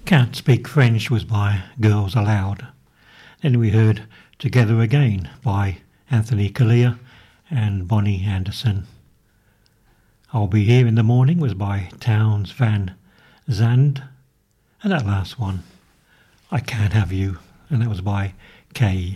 Can't Speak French was by Girls Aloud. Then we heard Together Again by Anthony Kalia and Bonnie Anderson. I'll Be Here in the Morning was by Townes Van Zandt. And that last one, I Can't Have You, and that was by Kay.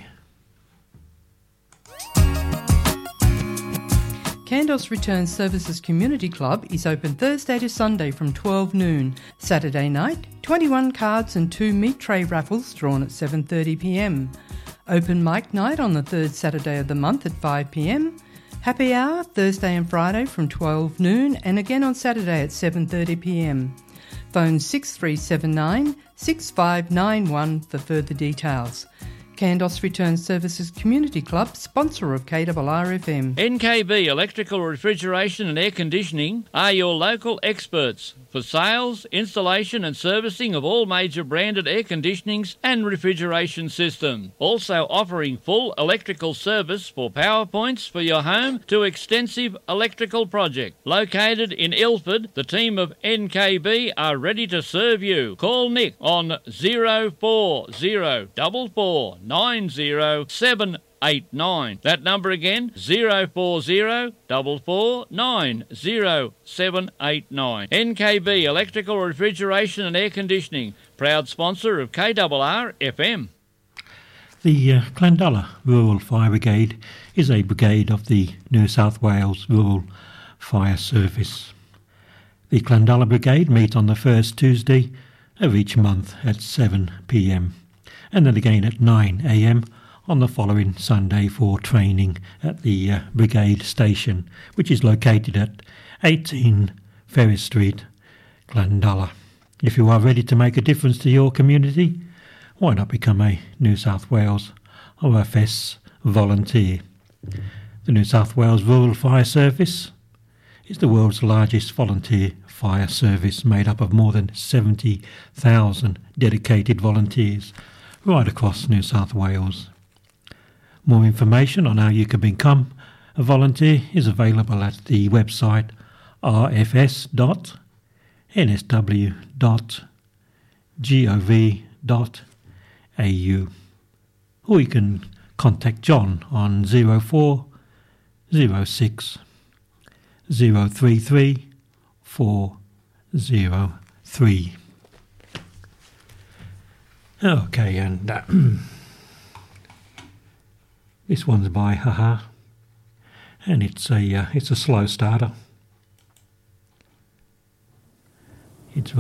Kandos Return Services Community Club is open Thursday to Sunday from 12 noon. Saturday night, 21 cards and 2 meat tray raffles drawn at 7:30pm. Open mic night on the third Saturday of the month at 5pm. Happy hour Thursday and Friday from 12 noon and again on Saturday at 7:30pm. Phone 6379 6591 for further details. Kandos Return Services Community Club, sponsor of KRRFM. NKB Electrical Refrigeration and Air Conditioning are your local experts for sales, installation and servicing of all major branded air conditionings and refrigeration systems. Also offering full electrical service for power points for your home to extensive electrical project. Located in Ilford, the team of NKB are ready to serve you. Call Nick on 0404490789. That number again, 0404490789. NKB Electrical Refrigeration and Air Conditioning, proud sponsor of KRRFM. The Clandala Rural Fire Brigade is a brigade of the New South Wales Rural Fire Service. The Clandala Brigade meet on the first Tuesday of each month at 7pm. And then again at 9am on the following Sunday for training at the Brigade Station, which is located at 18 Ferris Street, Clandala. If you are ready to make a difference to your community, why not become a New South Wales OFS volunteer? The New South Wales Rural Fire Service is the world's largest volunteer fire service, made up of more than 70,000 dedicated volunteers right across New South Wales. More information on how you can become a volunteer is available at the website rfs.nsw.gov.au, or you can contact John on 0406 033 403. Okay, and this one's by Haha, and it's a slow starter.